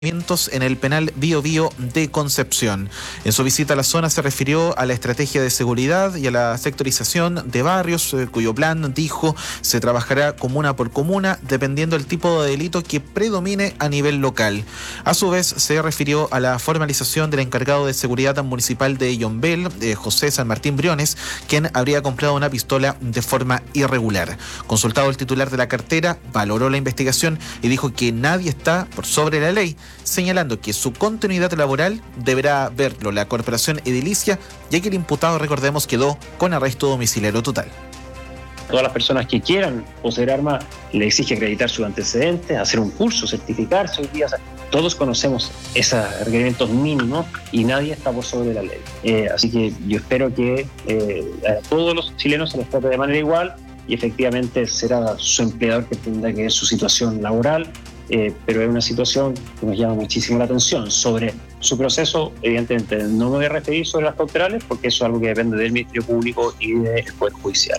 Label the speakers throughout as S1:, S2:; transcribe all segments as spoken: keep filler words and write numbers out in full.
S1: en el penal Bío Bío de Concepción. En su visita a la zona se refirió a la estrategia de seguridad y a la sectorización de barrios, eh, cuyo plan, dijo, se trabajará comuna por comuna dependiendo del tipo de delito que predomine a nivel local. A su vez se refirió a la formalización del encargado de seguridad municipal de Yombel, eh, José San Martín Briones, quien habría comprado una pistola de forma irregular. Consultado el titular de la cartera, valoró la investigación y dijo que nadie está por sobre la ley, señalando que su continuidad laboral deberá verlo la corporación edilicia, ya que el imputado, recordemos, quedó con arresto domiciliario total.
S2: Todas las personas que quieran poseer armas le exige acreditar sus antecedentes, hacer un curso, certificarse hoy día. O sea, todos conocemos esos requerimientos mínimos y nadie está por sobre la ley. Eh, así que yo espero que eh, a todos los chilenos se les trate de manera igual y efectivamente será su empleador que tendrá que ver su situación laboral. Eh, pero es una situación que nos llama muchísimo la atención. Sobre su proceso, evidentemente no me voy a referir sobre las cauterales porque eso es algo que depende del Ministerio Público y del Poder Judicial.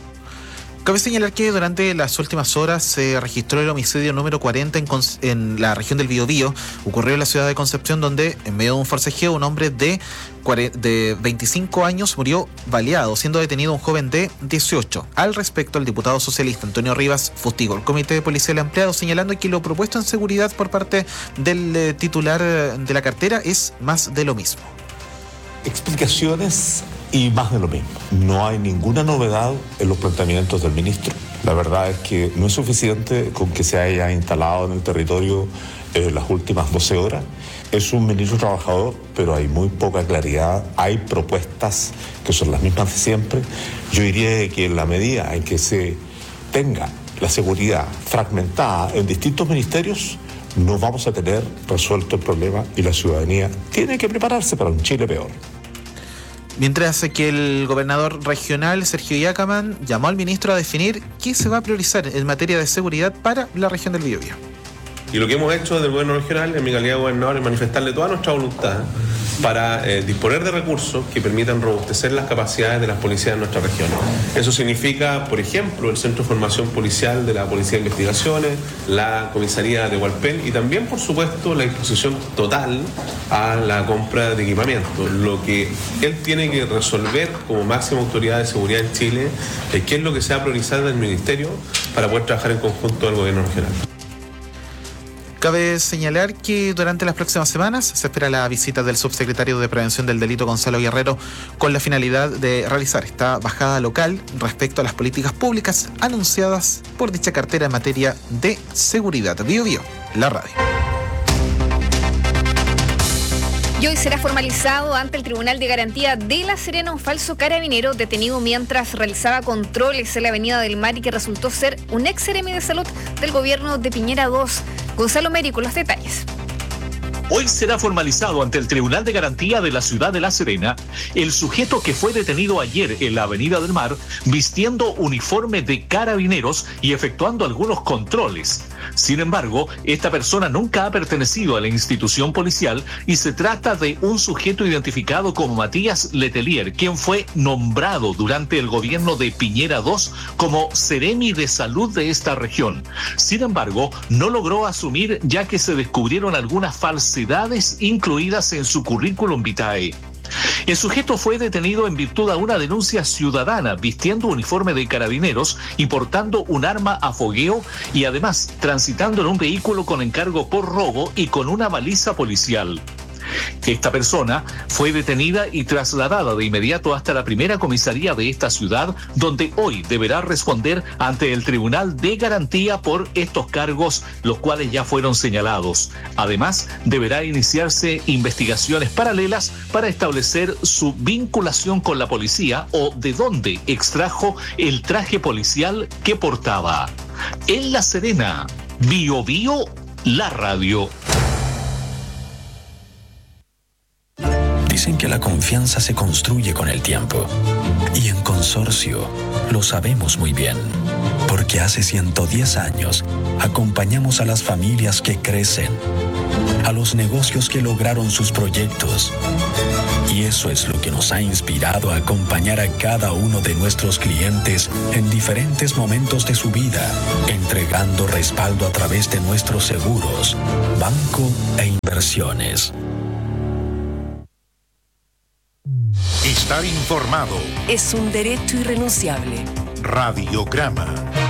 S1: Cabe señalar que durante las últimas horas se registró el homicidio número cuarenta en, en la región del Biobío. Ocurrió en la ciudad de Concepción, donde en medio de un forcejeo un hombre de, de veinticinco años murió baleado, siendo detenido un joven de dieciocho. Al respecto, el diputado socialista Antonio Rivas fustigó el Comité Policial Ampliado, señalando que lo propuesto en seguridad por parte del eh, titular de la cartera es más de lo mismo.
S3: Explicaciones y más de lo mismo. No hay ninguna novedad en los planteamientos del ministro. La verdad es que no es suficiente con que se haya instalado en el territorio eh, las últimas doce horas. Es un ministro trabajador, pero hay muy poca claridad. Hay propuestas que son las mismas de siempre. Yo diría que en la medida en que se tenga la seguridad fragmentada en distintos ministerios, no vamos a tener resuelto el problema y la ciudadanía tiene que prepararse para un Chile peor.
S1: Mientras que el gobernador regional, Sergio Yacaman, llamó al ministro a definir qué se va a priorizar en materia de seguridad para la región del Biobío.
S4: Y lo que hemos hecho desde el gobierno regional, en mi calidad de gobernador, es manifestarle toda nuestra voluntad para eh, disponer de recursos que permitan robustecer las capacidades de las policías de nuestra región. Eso significa, por ejemplo, el Centro de Formación Policial de la Policía de Investigaciones, la Comisaría de Hualpén y también, por supuesto, la disposición total a la compra de equipamiento. Lo que él tiene que resolver como máxima autoridad de seguridad en Chile es qué es lo que se va a priorizar del Ministerio para poder trabajar en conjunto del gobierno regional.
S1: Cabe señalar que durante las próximas semanas se espera la visita del subsecretario de Prevención del Delito, Gonzalo Guerrero, con la finalidad de realizar esta bajada local respecto a las políticas públicas anunciadas por dicha cartera en materia de seguridad. Bío Bío, la radio.
S5: Y hoy será formalizado ante el Tribunal de Garantía de La Serena un falso carabinero detenido mientras realizaba controles en la Avenida del Mar y que resultó ser un ex seremi de salud del gobierno de Piñera dos. Gonzalo Meri con los detalles.
S6: Hoy será formalizado ante el Tribunal de Garantía de la ciudad de La Serena el sujeto que fue detenido ayer en la Avenida del Mar vistiendo uniforme de carabineros y efectuando algunos controles. Sin embargo, esta persona nunca ha pertenecido a la institución policial y se trata de un sujeto identificado como Matías Letelier, quien fue nombrado durante el gobierno de Piñera dos como seremi de salud de esta región. Sin embargo, no logró asumir ya que se descubrieron algunas falsedades incluidas en su currículum vitae. El sujeto fue detenido en virtud a una denuncia ciudadana vistiendo uniforme de carabineros y portando un arma a fogueo y además transitando en un vehículo con encargo por robo y con una baliza policial. Esta persona fue detenida y trasladada de inmediato hasta la primera comisaría de esta ciudad, donde hoy deberá responder ante el Tribunal de Garantía por estos cargos, los cuales ya fueron señalados. Además, deberá iniciarse investigaciones paralelas para establecer su vinculación con la policía o de dónde extrajo el traje policial que portaba. En La Serena, Bío Bío, la radio.
S7: Dicen que la confianza se construye con el tiempo. Y en Consorcio lo sabemos muy bien. Porque hace ciento diez años acompañamos a las familias que crecen, a los negocios que lograron sus proyectos Y eso es lo que nos ha inspirado a acompañar a cada uno de nuestros clientes en diferentes momentos de su vida, entregando respaldo a través de nuestros seguros, banco e inversiones.
S8: Estar informado
S9: es un derecho irrenunciable.
S8: Radiograma.